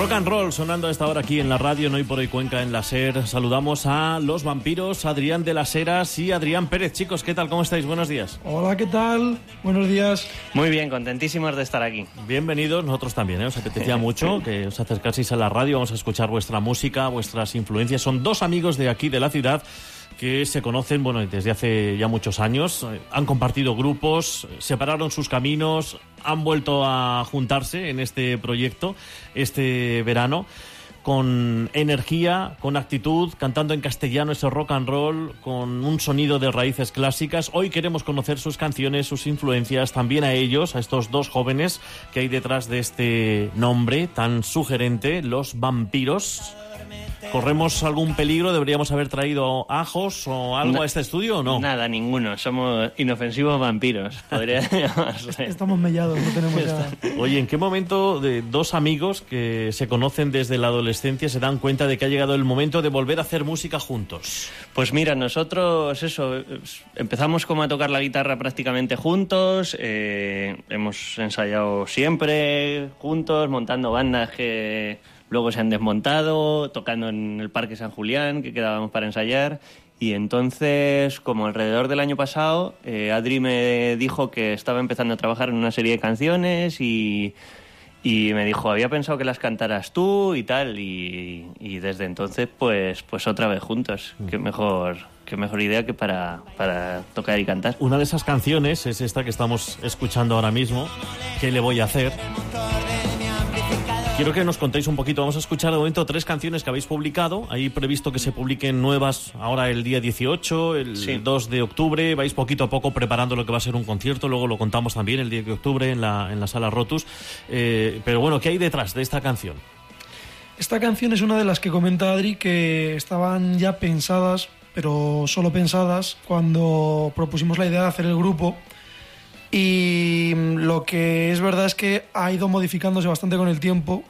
Rock and roll sonando a esta hora aquí en la radio, en Hoy por Hoy Cuenca, en la SER. Saludamos a Los Vampiros, Adrián de las Heras y Adrián Pérez. Chicos, ¿qué tal? ¿Cómo estáis? Buenos días. Hola, ¿qué tal? Buenos días. Muy bien, contentísimos de estar aquí. Bienvenidos, nosotros también, ¿eh? Os apetecía mucho que os acercaseis a la radio. Vamos a escuchar vuestra música, vuestras influencias. Son dos amigos de aquí, de la ciudad, que se conocen, bueno, desde hace ya muchos años. Han compartido grupos, separaron sus caminos, han vuelto a juntarse en este proyecto este verano, con energía, con actitud, cantando en castellano ese rock and roll, con un sonido de raíces clásicas. Hoy queremos conocer sus canciones, sus influencias, también a ellos, a estos dos jóvenes que hay detrás de este nombre tan sugerente, Los Vampiros. ¿Corremos algún peligro? ¿Deberíamos haber traído ajos o algo a este estudio o no? Nada, ninguno. Somos inofensivos vampiros, podría llamarse. Estamos mellados, no tenemos ya... Oye, ¿en qué momento de dos amigos que se conocen desde la adolescencia se dan cuenta de que ha llegado el momento de volver a hacer música juntos? Pues mira, nosotros empezamos como a tocar la guitarra prácticamente juntos, hemos ensayado siempre juntos, montando bandas que luego se han desmontado, tocando en el Parque San Julián, que quedábamos para ensayar. Y entonces, como alrededor del año pasado, Adri me dijo que estaba empezando a trabajar en una serie de canciones y me dijo, había pensado que las cantaras tú y tal. Y desde entonces, pues otra vez juntos. Qué mejor idea que para tocar y cantar. Una de esas canciones es esta que estamos escuchando ahora mismo, ¿Qué le voy a hacer? Quiero que nos contéis un poquito. Vamos a escuchar de momento 3 canciones que habéis publicado. Hay previsto que se publiquen nuevas ahora el día 18, el 2 de octubre. Vais poquito a poco preparando lo que va a ser un concierto. Luego lo contamos también el 10 de octubre en la Sala Rotus. Pero bueno, ¿qué hay detrás de esta canción? Esta canción es una de las que comenta Adri, que estaban ya pensadas, pero solo pensadas, cuando propusimos la idea de hacer el grupo. Y lo que es verdad es que ha ido modificándose bastante con el tiempo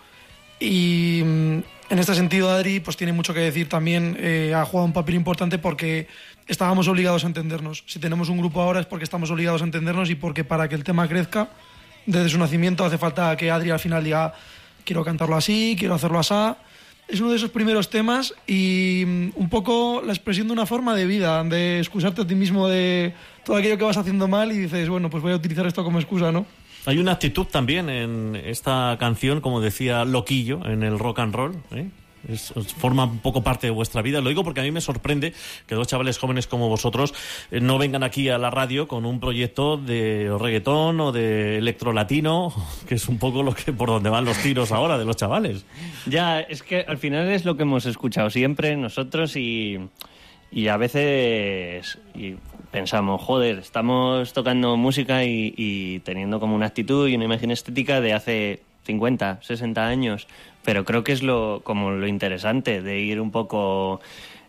y en este sentido Adri pues tiene mucho que decir también, ha jugado un papel importante porque estábamos obligados a entendernos. Si tenemos un grupo ahora es porque estamos obligados a entendernos y porque para que el tema crezca desde su nacimiento hace falta que Adri al final diga quiero cantarlo así, quiero hacerlo así. Es uno de esos primeros temas y un poco la expresión de una forma de vida, de excusarte a ti mismo de todo aquello que vas haciendo mal y dices, bueno, pues voy a utilizar esto como excusa, ¿no? Hay una actitud también en esta canción, como decía Loquillo, en el rock and roll, ¿eh? Forma un poco parte de vuestra vida. Lo digo porque a mí me sorprende que dos chavales jóvenes como vosotros no vengan aquí a la radio con un proyecto de reggaetón o de electrolatino, que es un poco por donde van los tiros ahora de los chavales. Ya, es que al final es lo que hemos escuchado siempre nosotros y a veces pensamos, joder, estamos tocando música y teniendo como una actitud y una imagen estética de hace 50, 60 años, pero creo que es lo interesante de ir un poco,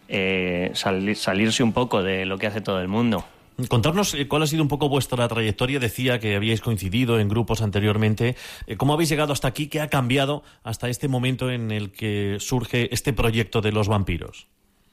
salirse un poco de lo que hace todo el mundo. Contarnos cuál ha sido un poco vuestra trayectoria. Decía que habíais coincidido en grupos anteriormente. ¿Cómo habéis llegado hasta aquí? ¿Qué ha cambiado hasta este momento en el que surge este proyecto de Los Vampiros?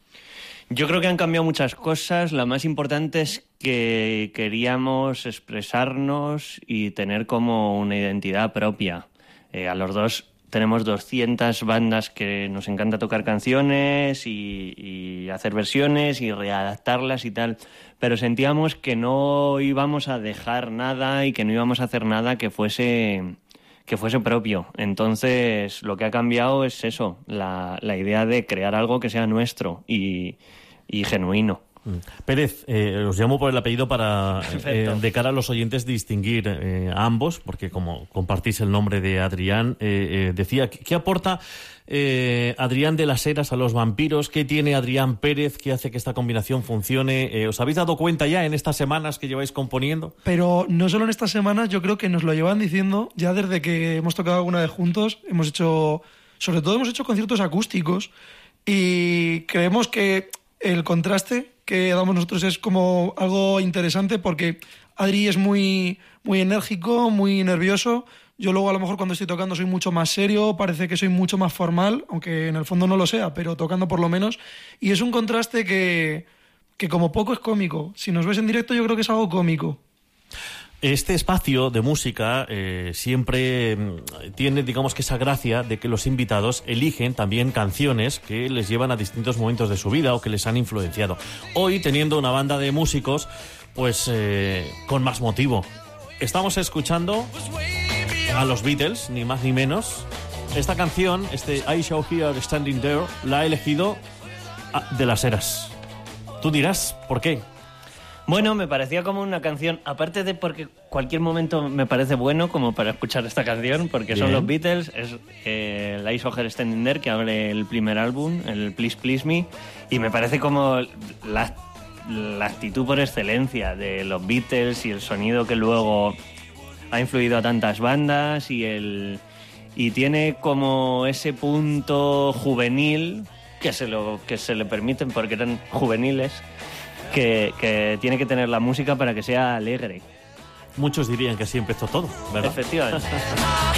Yo creo que han cambiado muchas cosas. La más importante es que queríamos expresarnos y tener como una identidad propia. A los dos tenemos 200 bandas que nos encanta tocar canciones y hacer versiones y readaptarlas y tal, pero sentíamos que no íbamos a dejar nada y que no íbamos a hacer nada que fuese propio. Entonces lo que ha cambiado es eso, la idea de crear algo que sea nuestro y genuino. Pérez, os llamo por el apellido para, de cara a los oyentes, distinguir a ambos, porque como compartís el nombre de Adrián, decía, ¿qué aporta Adrián de las Heras a Los Vampiros? ¿Qué tiene Adrián Pérez que hace que esta combinación funcione? ¿Os habéis dado cuenta ya en estas semanas que lleváis componiendo? Pero no solo en estas semanas, yo creo que nos lo llevan diciendo ya desde que hemos tocado alguna vez juntos. Sobre todo hemos hecho conciertos acústicos y creemos que el contraste que damos nosotros es como algo interesante porque Adri es muy, muy enérgico, muy nervioso. Yo luego a lo mejor cuando estoy tocando soy mucho más serio, parece que soy mucho más formal, aunque en el fondo no lo sea, pero tocando por lo menos. Y es un contraste que como poco es cómico. Si nos ves en directo yo creo que es algo cómico. Este espacio de música siempre tiene, digamos, que esa gracia de que los invitados eligen también canciones que les llevan a distintos momentos de su vida o que les han influenciado. Hoy, teniendo una banda de músicos, pues con más motivo. Estamos escuchando a los Beatles, ni más ni menos. Esta canción, I Saw Her Standing There, la ha elegido de las Eras. Tú dirás, ¿por qué? Bueno, me parecía como una canción, aparte de porque cualquier momento me parece bueno como para escuchar esta canción, porque Bien. son los Beatles, es la I Saw Her Standing There, que abre el primer álbum, el Please Please Me, y me parece como la actitud por excelencia de los Beatles y el sonido que luego ha influido a tantas bandas y tiene como ese punto juvenil que se le permiten porque eran juveniles, que tiene que tener la música para que sea alegre. Muchos dirían que así empezó todo, ¿verdad? Efectivamente.